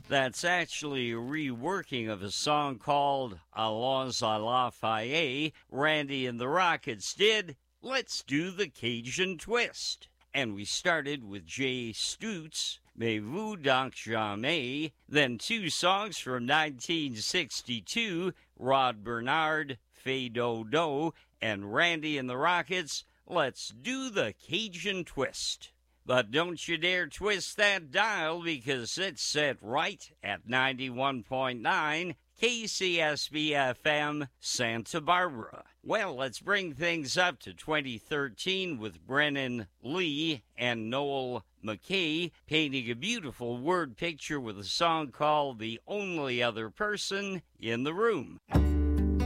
That's actually a reworking of a song called Allons à la Faye. Randy and the Rockets did Let's Do the Cajun Twist. And we started with Jay Stutz, Mais vous donc jamais. Then two songs from 1962, Rod Bernard, Fay Do Do, and Randy and the Rockets, Let's Do the Cajun Twist. But don't you dare twist that dial because it's set right at 91.9 KCSB-FM Santa Barbara. Well, let's bring things up to 2013 with Brennan Lee and Noel McKay painting a beautiful word picture with a song called The Only Other Person in the Room.